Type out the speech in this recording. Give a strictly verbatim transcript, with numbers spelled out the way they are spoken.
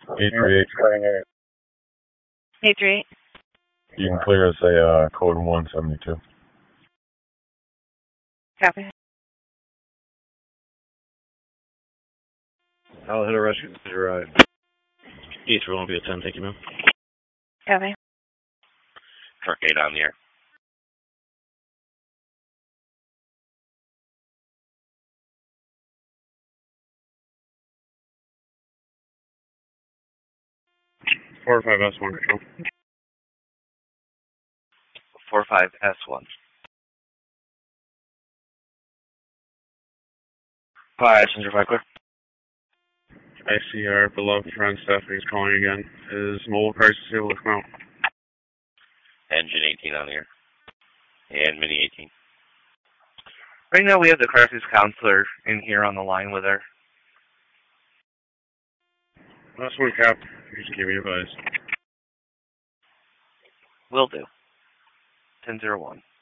eight three eight. eight three eight. You can clear us a uh, code one seventy-two. Copy. I'll hit a rescue to your right. eight three one will be a ten, thank you, ma'am. Copy. Truck eight on the air. four five S one, control. four five S one. Five, Center five, clear. I see our beloved friend Stephanie's calling again. Is mobile crisis able to come out? Engine eighteen on the air. And Mini eighteen. Right now we have the crisis counselor in here on the line with her. Last one, Cap. You just give me advice. Will do. ten zero one.